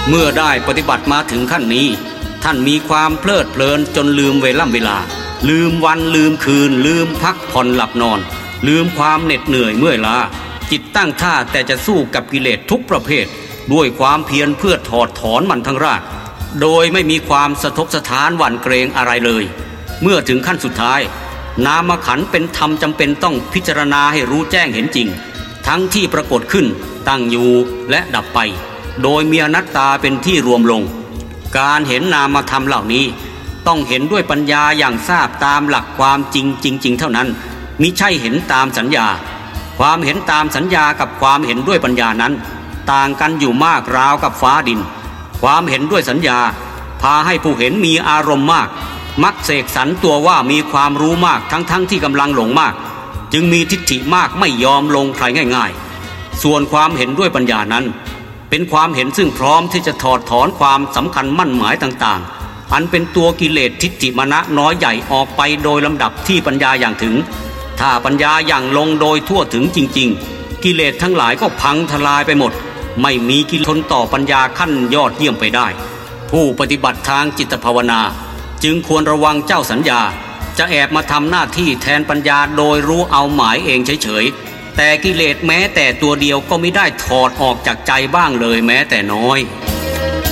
เมื่อได้ปฏิบัติมาถึงขั้นนี้ท่านมีความเพลิดเพลินจนลืมเวลาลืมวันลืมคืนลืมพักผ่อนหลับนอนลืมความเหน็ดเหนื่อยเมื่อยล้าจิตตั้งท่าแต่จะสู้กับกิเลสทุกประเภทด้วยความเพียรเพื่อถอดถอนมันทั้งรากโดยไม่มีความสะทกสะท้านหวั่นเกรงอะไรเลยเมื่อถึงขั้นสุดท้ายนามขันธ์เป็นธรรมจำเป็นต้องพิจารณาให้รู้แจ้งเห็นจริงทั้งที่ปรากฏขึ้นตั้งอยู่และดับไปโดยมีอนัตตาเป็นที่รวมลงการเห็นนามธรรมเหล่านี้ต้องเห็นด้วยปัญญาอย่างทราบตามหลักความจริงเท่านั้นมิใช่เห็นตามสัญญาความเห็นตามสัญญากับความเห็นด้วยปัญญานั้นต่างกันอยู่มากราวกับฟ้าดินความเห็นด้วยสัญญาพาให้ผู้เห็นมีอารมณ์มากมักเสกสรรตัวว่ามีความรู้มากทั้งที่กำลังหลงมากจึงมีทิฏฐิมากไม่ยอมลงใครง่ายๆส่วนความเห็นด้วยปัญญานั้นเป็นความเห็นซึ่งพร้อมที่จะถอดถอนความสำคัญมั่นหมายต่างๆอันเป็นตัวกิเลสทิฏฐิมานะน้อยใหญ่ออกไปโดยลำดับที่ปัญญาอย่างถึงถ้าปัญญาอย่างลงโดยทั่วถึงจริงๆกิเลสทั้งหลายก็พังทลายไปหมดไม่มีกิเลสทนต่อปัญญาขั้นยอดเยี่ยมไปได้ผู้ปฏิบัติทางจิตภาวนาจึงควรระวังเจ้าสัญญาจะแอบมาทำหน้าที่แทนปัญญาโดยรู้เอาหมายเองเฉยๆแต่กิเลสแม้แต่ตัวเดียวก็ไม่ได้ถอดออกจากใจบ้างเลยแม้แต่น้อย